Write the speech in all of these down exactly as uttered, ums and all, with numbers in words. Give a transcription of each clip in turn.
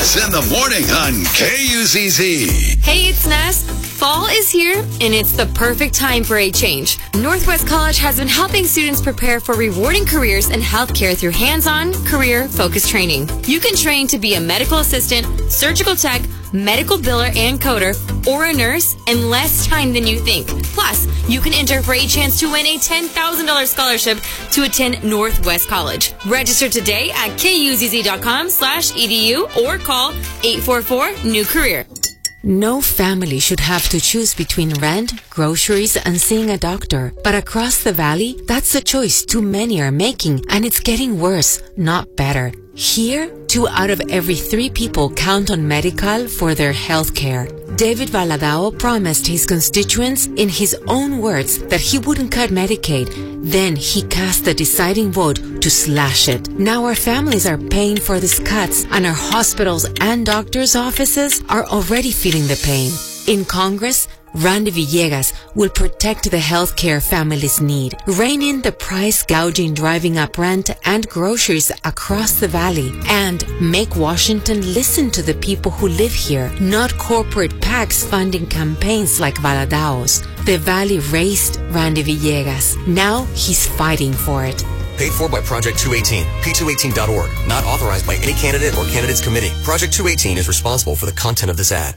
Nez in the morning on K U Z Z. Hey, it's Nez. Fall is here, and it's the perfect time for a change. Northwest College has been helping students prepare for rewarding careers in healthcare through hands-on, career-focused training. You can train to be a medical assistant, surgical tech, medical biller and coder, or a nurse in less time than you think. Plus, you can enter for a chance to win a ten thousand dollars scholarship to attend Northwest College. Register today at kuzz.com slash edu or call eight four four new career. No family should have to choose between rent, groceries, and seeing a doctor. But across the valley, that's a choice too many are making, and it's getting worse, not better. Here, two out of every three people count on Medi-Cal for their health care. David Valadao promised his constituents, in his own words, that he wouldn't cut Medicaid. Then he cast the deciding vote to slash it. Now our families are paying for these cuts, and our hospitals and doctors' offices are already feeling the pain. In Congress, Randy Villegas will protect the healthcare families need, rein in the price gouging driving up rent and groceries across the valley, and make Washington listen to the people who live here, not corporate PACs funding campaigns like Valadao's. The valley raised Randy Villegas. Now he's fighting for it. Paid for by Project two eighteen, P two eighteen dot org. Not authorized by any candidate or candidates committee. Project two eighteen is responsible for the content of this ad.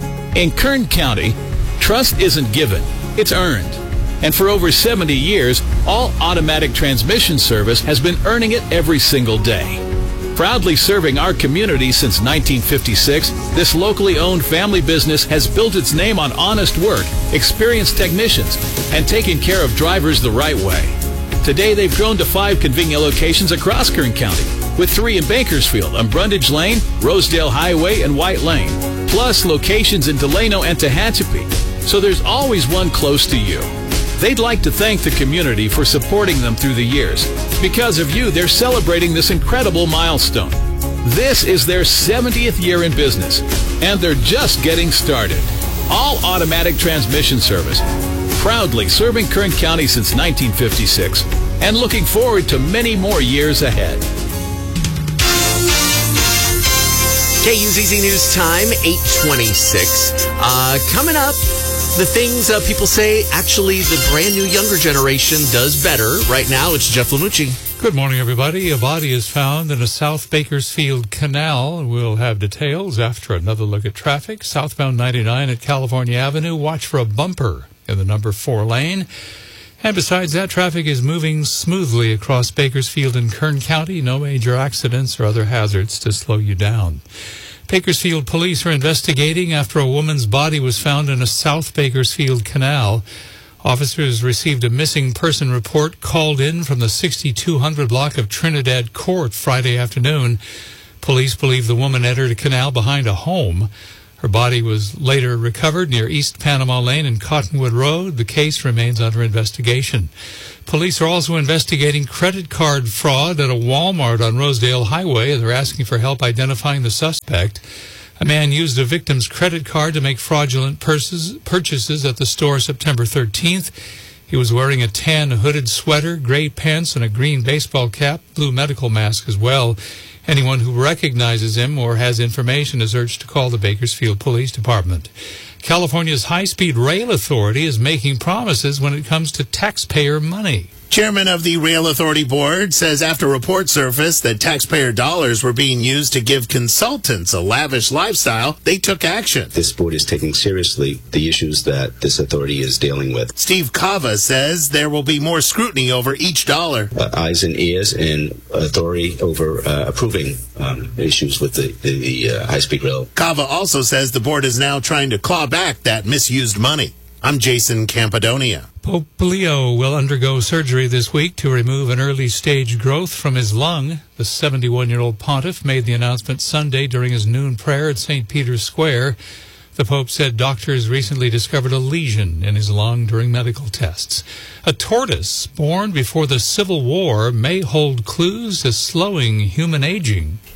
In Kern County, trust isn't given, it's earned. And for over seventy years, All Automatic Transmission Service has been earning it every single day. Proudly serving our community since nineteen fifty-six, this locally owned family business has built its name on honest work, experienced technicians, and taken care of drivers the right way. Today, they've grown to five convenient locations across Kern County, with three in Bakersfield on Brundage Lane, Rosedale Highway, and White Lane, plus locations in Delano and Tehachapi. So there's always one close to you. They'd like to thank the community for supporting them through the years. Because of you, they're celebrating this incredible milestone. This is their seventieth year in business, and they're just getting started. All Automatic Transmission Service, proudly serving Kern County since nineteen fifty-six, and looking forward to many more years ahead. K U Z Z News Time, eight twenty-six. Uh, coming up, the things uh, people say actually the brand new younger generation does better. Right now, it's Jeff Lamucci. Good morning, everybody. A body is found in a South Bakersfield canal. We'll have details after another look at traffic. Southbound ninety-nine at California Avenue. Watch for a bumper in the number four lane. And besides that, traffic is moving smoothly across Bakersfield and Kern County. No major accidents or other hazards to slow you down. Bakersfield police are investigating after a woman's body was found in a South Bakersfield canal. Officers received a missing person report called in from the sixty-two hundred block of Trinidad Court Friday afternoon. Police believe the woman entered a canal behind a home. Her body was later recovered near East Panama Lane and Cottonwood Road. The case remains under investigation. Police are also investigating credit card fraud at a Walmart on Rosedale Highway. They're asking for help identifying the suspect. A man used a victim's credit card to make fraudulent purses, purchases at the store September thirteenth. He was wearing a tan hooded sweater, gray pants, and a green baseball cap, blue medical mask as well. Anyone who recognizes him or has information is urged to call the Bakersfield Police Department. California's High-Speed Rail Authority is making promises when it comes to taxpayer money. Chairman of the Rail Authority Board says after reports surfaced that taxpayer dollars were being used to give consultants a lavish lifestyle, they took action. This board is taking seriously the issues that this authority is dealing with. Steve Cava says there will be more scrutiny over each dollar. Uh, eyes and ears and authority over uh, approving um, issues with the, the, the uh, high-speed rail. Cava also says the board is now trying to claw back that misused money. I'm Jason Campadonia. Pope Leo will undergo surgery this week to remove an early-stage growth from his lung. The seventy-one-year-old pontiff made the announcement Sunday during his noon prayer at Saint Peter's Square. The Pope said doctors recently discovered a lesion in his lung during medical tests. A tortoise born before the Civil War may hold clues to slowing human aging.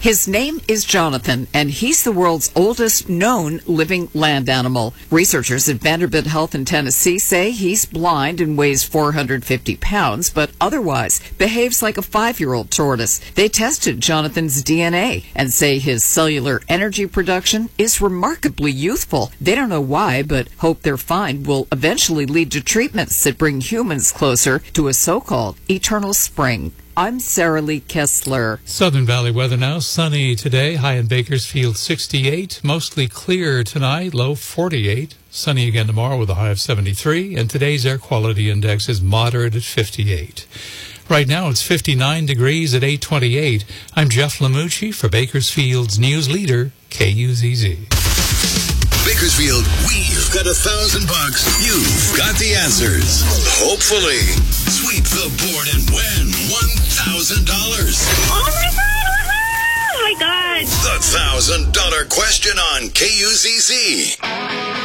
His name is Jonathan, and he's the world's oldest known living land animal. Researchers at Vanderbilt Health in Tennessee say he's blind and weighs four hundred fifty pounds, but otherwise behaves like a five-year-old tortoise. They tested Jonathan's D N A and say his cellular energy production is remarkably youthful. They don't know why, but hope their find will eventually lead to treatments that bring humans closer to a so-called eternal spring. I'm Sarah Lee Kessler. Southern Valley weather now. Sunny today. High in Bakersfield, sixty-eight. Mostly clear tonight. Low, forty-eight. Sunny again tomorrow with a high of seventy-three. And today's air quality index is moderate at fifty-eight. Right now it's fifty-nine degrees at eight twenty-eight. I'm Jeff Lamucci for Bakersfield's news leader, K U Z Z. Bakersfield, we've got a thousand bucks. You've got the answers. Hopefully, sweep the board and win one thousand dollars. Oh my God! Oh my God! The thousand dollar question on K U Z Z.